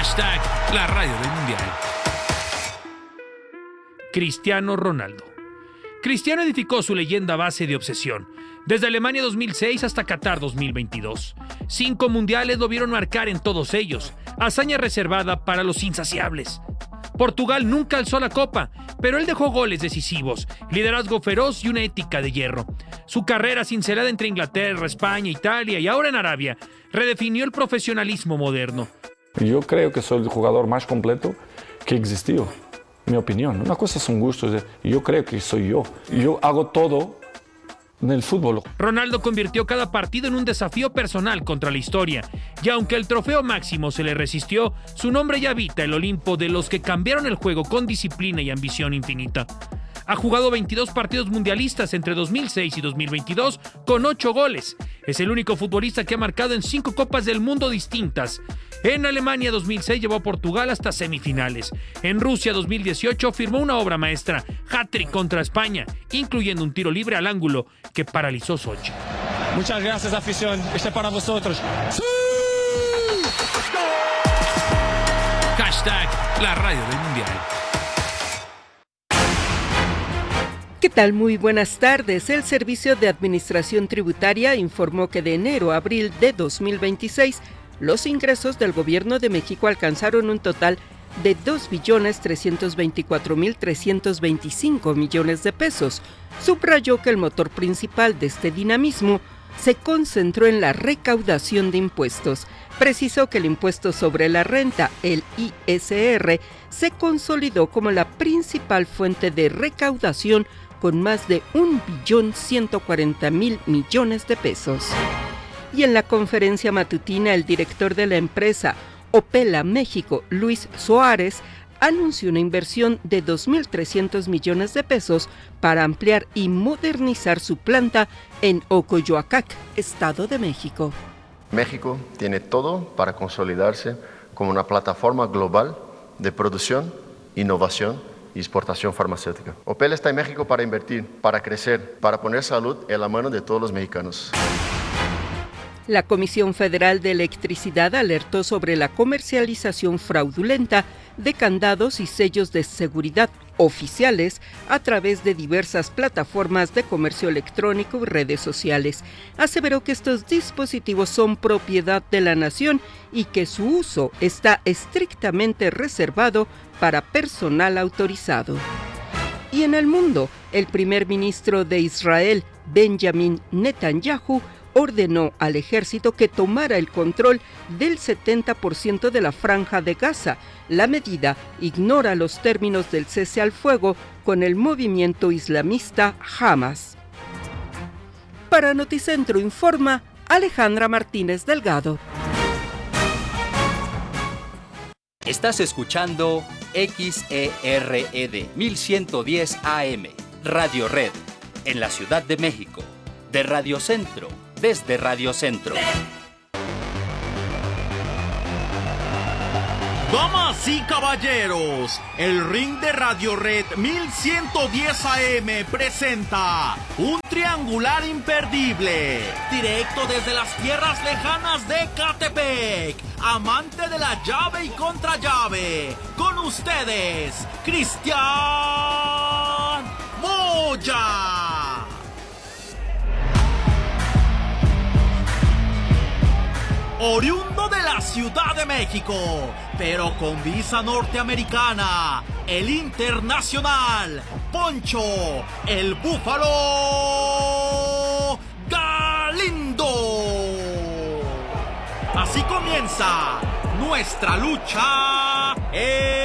Hashtag la radio del mundial. Cristiano Ronaldo. Cristiano edificó su leyenda a base de obsesión, desde Alemania 2006 hasta Qatar 2022. 5 mundiales lo vieron marcar en todos ellos, hazaña reservada para los insaciables. Portugal nunca alzó la copa, pero él dejó goles decisivos, liderazgo feroz y una ética de hierro. Su carrera cincelada entre Inglaterra, España, Italia y ahora en Arabia redefinió el profesionalismo moderno. Yo creo que soy el jugador más completo que existió. Mi opinión. Una cosa son gustos. Yo creo que soy yo. Yo hago todo en el fútbol. Ronaldo convirtió cada partido en un desafío personal contra la historia. Y aunque el trofeo máximo se le resistió, su nombre ya habita el Olimpo de los que cambiaron el juego con disciplina y ambición infinita. Ha jugado 22 partidos mundialistas entre 2006 y 2022 con 8 goles. Es el único futbolista que ha marcado en 5 Copas del Mundo distintas. En Alemania 2006 llevó a Portugal hasta semifinales. En Rusia 2018 firmó una obra maestra, hat-trick contra España, incluyendo un tiro libre al ángulo que paralizó Sochi. Muchas gracias, afición. Este para vosotros. ¡Sí! Hashtag la radio del mundial. ¿Qué tal? Muy buenas tardes. El Servicio de Administración Tributaria informó que de enero a abril de 2026, los ingresos del Gobierno de México alcanzaron un total de 2.324.325 millones de pesos. Subrayó que el motor principal de este dinamismo se concentró en la recaudación de impuestos. Precisó que el impuesto sobre la renta, el ISR, se consolidó como la principal fuente de recaudación con más de 1.140.000 millones de pesos. Y en la conferencia matutina, el director de la empresa Opela México, Luis Suárez, anunció una inversión de 2.300 millones de pesos para ampliar y modernizar su planta en Ocoyoacac, Estado de México. México tiene todo para consolidarse como una plataforma global de producción, innovación y exportación farmacéutica. Opel está en México para invertir, para crecer, para poner salud en la mano de todos los mexicanos. La Comisión Federal de Electricidad alertó sobre la comercialización fraudulenta de candados y sellos de seguridad oficiales a través de diversas plataformas de comercio electrónico y redes sociales. Aseveró que estos dispositivos son propiedad de la nación y que su uso está estrictamente reservado para personal autorizado. Y en el mundo, el primer ministro de Israel, Benjamin Netanyahu, ordenó al ejército que tomara el control del 70% de la franja de Gaza. La medida ignora los términos del cese al fuego con el movimiento islamista Hamas. Para Noticentro informa Alejandra Martínez Delgado. Estás escuchando XERED 1110 AM, Radio Red, en la Ciudad de México, de Radio Centro, desde Radio Centro. Damas y caballeros, el ring de Radio Red 1110 AM presenta un triangular imperdible, directo desde las tierras lejanas de Catepec, amante de la llave y contrallave, con ustedes, Cristian Moya. Oriundo de la Ciudad de México, pero con visa norteamericana, el internacional Poncho, el Búfalo Galindo. Así comienza nuestra lucha